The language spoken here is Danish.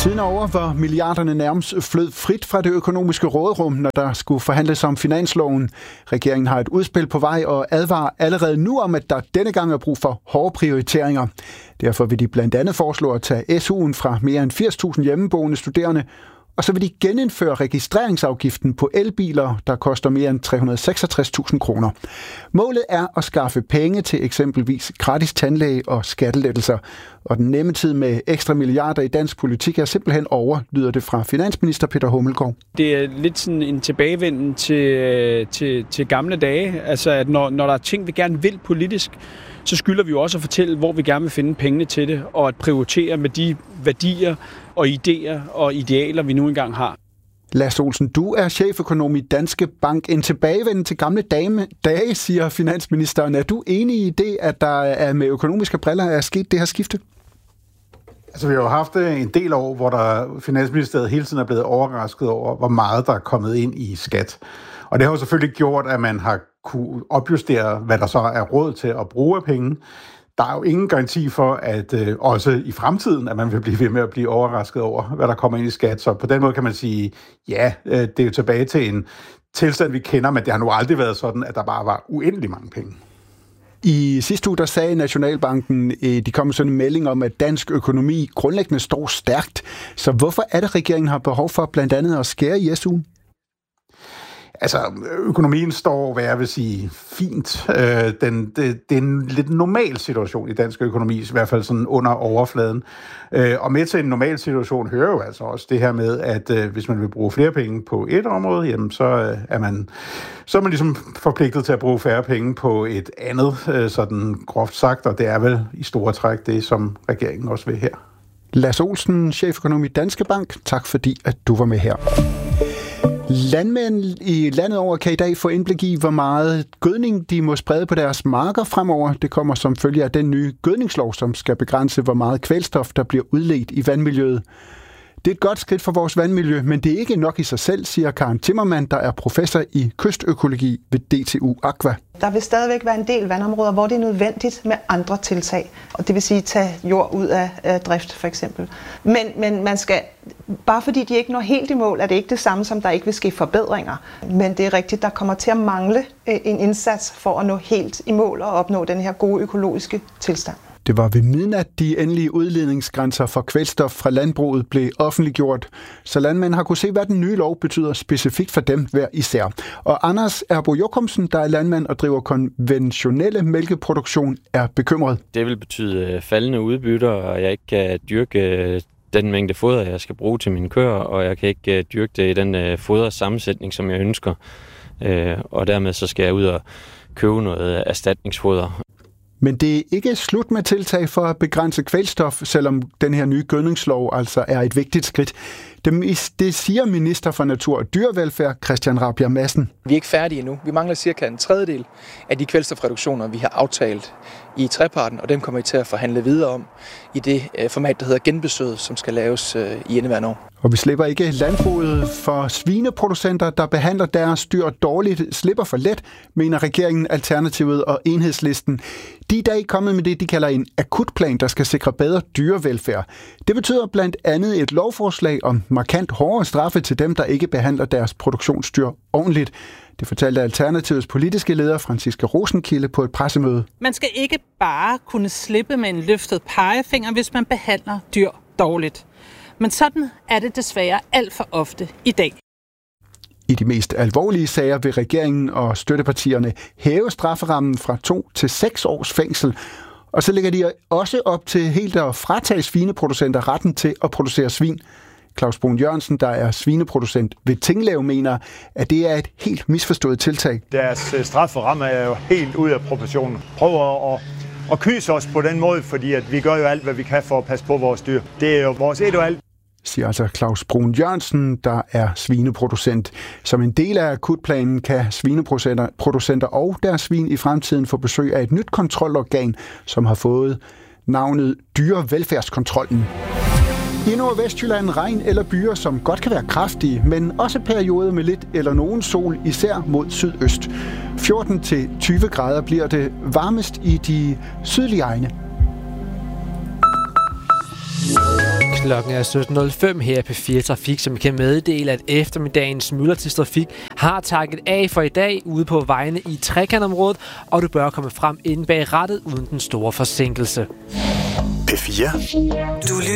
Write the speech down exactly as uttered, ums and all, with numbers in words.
Tiden er over, hvor milliarderne nærmest flød frit fra det økonomiske råderum, når der skulle forhandles om finansloven. Regeringen har et udspil på vej og advarer allerede nu om, at der denne gang er brug for hårde prioriteringer. Derfor vil de blandt andet foreslå at tage S U'en fra mere end firs tusind hjemmeboende studerende, og så vil de genindføre registreringsafgiften på elbiler, der koster mere end tre hundrede og seksogtres tusind kroner. Målet er at skaffe penge til eksempelvis gratis tandlæge og skattelettelser. Og den nemme tid med ekstra milliarder i dansk politik er simpelthen over, lyder det fra finansminister Peter Hummelgaard. Det er lidt sådan en tilbagevenden til, til, til gamle dage. Altså, at når, når der er ting, vi gerne vil politisk, så skylder vi jo også at fortælle, hvor vi gerne vil finde pengene til det, og at prioritere med de værdier og idéer og idealer, vi nu engang har. Lasse Olsen, du er cheføkonom i Danske Bank. En tilbagevenden til gamle dame, dage, siger finansministeren. Er du enig i det, at der er med økonomiske briller er sket det her skifte? Altså, vi har jo haft en del år, hvor der Finansministeriet hele tiden er blevet overrasket over, hvor meget der er kommet ind i skat. Og det har jo selvfølgelig gjort, at man har kunne opjustere, hvad der så er råd til at bruge af penge. Der er jo ingen garanti for, at øh, også i fremtiden, at man vil blive ved med at blive overrasket over, hvad der kommer ind i skat. Så på den måde kan man sige, ja, øh, det er jo tilbage til en tilstand, vi kender, men det har nu aldrig været sådan, at der bare var uendelig mange penge. I sidste uge, der sagde Nationalbanken, de kom med sådan en melding om, at dansk økonomi grundlæggende står stærkt. Så hvorfor er det, regeringen har behov for blandt andet at skære i S U'en? Altså, økonomien står, hvad jeg vil sige, fint. Øh, den, det, det er en lidt normal situation i dansk økonomi, i hvert fald sådan under overfladen. Øh, og med til en normal situation hører jo altså også det her med, at øh, hvis man vil bruge flere penge på et område, jamen så, øh, er man, så er man ligesom forpligtet til at bruge færre penge på et andet, øh, sådan groft sagt, og det er vel i store træk det, som regeringen også vil her. Lasse Olsen, cheføkonom i Danske Bank. Tak fordi, at du var med her. Landmænd i landet over kan i dag få indblik i, hvor meget gødning de må sprede på deres marker fremover. Det kommer som følge af den nye gødningslov, som skal begrænse, hvor meget kvælstof, der bliver udledt i vandmiljøet. Det er et godt skridt for vores vandmiljø, men det er ikke nok i sig selv, siger Karen Timmermann, der er professor i kystøkologi ved D T U Aqua. Der vil stadigvæk være en del vandområder, hvor det er nødvendigt med andre tiltag, og det vil sige tage jord ud af, af drift for eksempel. Men, men man skal, bare fordi de ikke når helt i mål, er det ikke det samme som, der ikke vil ske forbedringer. Men det er rigtigt, der kommer til at mangle en indsats for at nå helt i mål og opnå den her gode økologiske tilstand. Det var ved midnat, de endelige udledningsgrænser for kvælstof fra landbruget blev offentliggjort, så landmænd har kunne se, hvad den nye lov betyder specifikt for dem hver især. Og Anders Erbo Jokumsen, der er landmand og driver konventionelle mælkeproduktion, er bekymret. Det vil betyde faldende udbytter, og jeg ikke kan dyrke den mængde foder, jeg skal bruge til mine køer, og jeg kan ikke dyrke det i den fodersammensætning, som jeg ønsker. Og dermed så skal jeg ud og købe noget erstatningsfoder. Men det er ikke slut med tiltag for at begrænse kvælstof, selvom den her nye gødningslov altså er et vigtigt skridt. Det, det siger minister for Natur og Dyrevelfærd, Christian Rabjerg Madsen. Vi er ikke færdige endnu. Vi mangler cirka en tredjedel af de kvælstofreduktioner, vi har aftalt i treparten, og dem kommer vi til at forhandle videre om i det format, der hedder genbesøget, som skal laves i indeværende år. Og vi slipper ikke landbruget for svineproducenter, der behandler deres dyr dårligt, slipper for let, mener regeringen, Alternativet og Enhedslisten. De er i dag kommet med det, de kalder en akutplan, der skal sikre bedre dyrevelfærd. Det betyder blandt andet et lovforslag om markant hårdere straffe til dem, der ikke behandler deres produktionsdyr ordentligt. Det fortalte Alternativets politiske leder, Franciska Rosenkilde, på et pressemøde. Man skal ikke bare kunne slippe med en løftet pegefinger, hvis man behandler dyr dårligt. Men sådan er det desværre alt for ofte i dag. I de mest alvorlige sager vil regeringen og støttepartierne hæve strafferammen fra to til seks års fængsel. Og så lægger de også op til helt at fratage svineproducenter retten til at producere svin. Claus Brun Jørgensen, der er svineproducent ved Tinglev, mener, at det er et helt misforstået tiltag. Deres strafferamme er jo helt ude af proportionen. Prøver at, at kyse os på den måde, fordi at vi gør jo alt, hvad vi kan for at passe på vores dyr. Det er jo vores et og alt. Siger altså Claus Brun Jørgensen, der er svineproducent. Som en del af akutplanen kan svineproducenter og deres svin i fremtiden få besøg af et nyt kontrolorgan, som har fået navnet Dyrevelfærdskontrollen. I Nord- og Vestjylland regn eller byer, som godt kan være kraftige, men også perioder med lidt eller nogen sol, især mod sydøst. fjorten til tyve grader bliver det varmest i de sydlige egne. Klokken er sytten nul fem her på P fire Trafik, som kan meddele, at eftermiddagens myldretidstrafik har takket af for i dag ude på vejene i trekantområdet, og du bør komme frem inde bag rattet uden den store forsinkelse. P fire. Du